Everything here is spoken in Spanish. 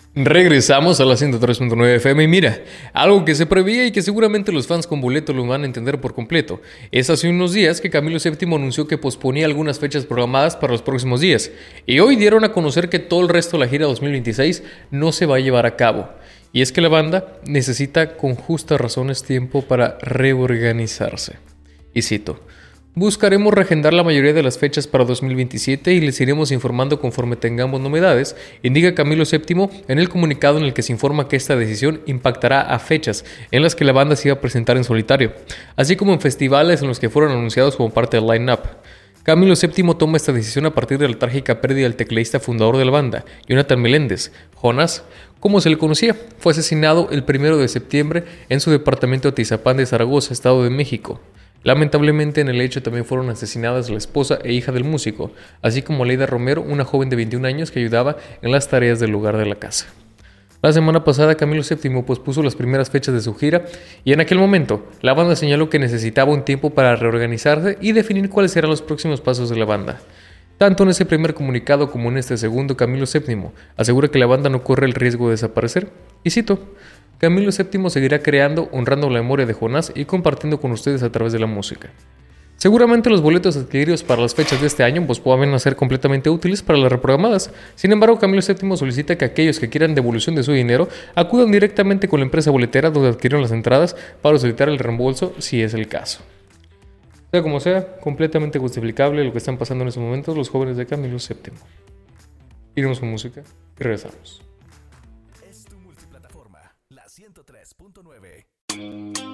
Regresamos a la 103.9 FM y mira, algo que se preveía y que seguramente los fans con boleto lo van a entender por completo. Es hace unos días que Camilo VII anunció que posponía algunas fechas programadas para los próximos días y hoy dieron a conocer que todo el resto de la gira 2026 no se va a llevar a cabo. Y es que la banda necesita con justas razones tiempo para reorganizarse. Y cito: buscaremos reagendar la mayoría de las fechas para 2027 y les iremos informando conforme tengamos novedades, indica Camilo VII en el comunicado en el que se informa que esta decisión impactará a fechas en las que la banda se iba a presentar en solitario, así como en festivales en los que fueron anunciados como parte del line-up. Camilo VII toma esta decisión a partir de la trágica pérdida del tecladista fundador de la banda, Jonathan Meléndez, Jonas, como se le conocía. Fue asesinado el 1 de septiembre en su departamento de Atizapán de Zaragoza, Estado de México. Lamentablemente en el hecho también fueron asesinadas la esposa e hija del músico, así como Leida Romero, una joven de 21 años que ayudaba en las tareas del hogar de la casa. La semana pasada Camilo VII pospuso las primeras fechas de su gira y en aquel momento la banda señaló que necesitaba un tiempo para reorganizarse y definir cuáles serán los próximos pasos de la banda. Tanto en ese primer comunicado como en este segundo, Camilo VII asegura que la banda no corre el riesgo de desaparecer. Y cito: Camilo VII seguirá creando, honrando la memoria de Jonás y compartiendo con ustedes a través de la música. Seguramente los boletos adquiridos para las fechas de este año van a ser completamente útiles para las reprogramadas. Sin embargo, Camilo VII solicita que aquellos que quieran devolución de su dinero acudan directamente con la empresa boletera donde adquirieron las entradas para solicitar el reembolso si es el caso. Sea como sea, completamente justificable lo que están pasando en estos momentos los jóvenes de Camilo VII. Iremos con música y regresamos. Es tu multiplataforma, la 103.9.